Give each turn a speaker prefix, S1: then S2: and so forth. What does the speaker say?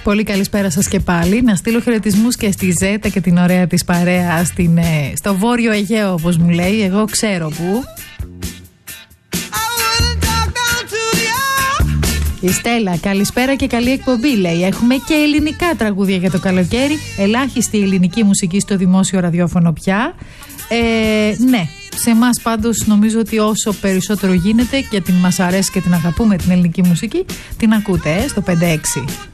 S1: Πολύ καλησπέρα σας και πάλι. Να στείλω χαιρετισμούς και στη Ζέτα και την ωραία της παρέα στο Βόρειο Αιγαίο, όπως μου λέει. Εγώ ξέρω που. Η Στέλλα, καλησπέρα και καλή εκπομπή, λέει. Έχουμε και ελληνικά τραγούδια για το καλοκαίρι. Ελάχιστη ελληνική μουσική στο δημόσιο ραδιόφωνο πια. Ναι, σε εμάς πάντως νομίζω ότι όσο περισσότερο γίνεται, γιατί μας αρέσει και την αγαπούμε την ελληνική μουσική, την ακούτε στο 5-6.